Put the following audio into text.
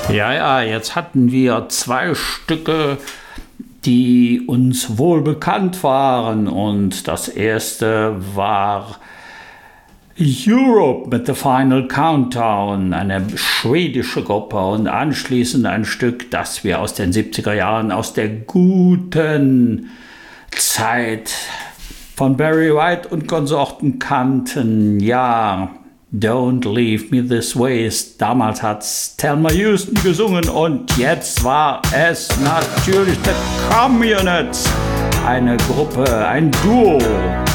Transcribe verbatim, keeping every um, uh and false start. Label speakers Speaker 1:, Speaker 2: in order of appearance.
Speaker 1: Ja, ja, jetzt hatten wir zwei Stücke, die uns wohl bekannt waren. Und das erste war Europe mit The Final Countdown, eine schwedische Gruppe. Und anschließend ein Stück, das wir aus den siebziger Jahren, aus der guten Zeit von Barry White und Konsorten kannten. Ja, Don't Leave Me This Way. Damals hat's Thelma Houston gesungen und jetzt war es natürlich The Communists. Eine Gruppe, ein Duo.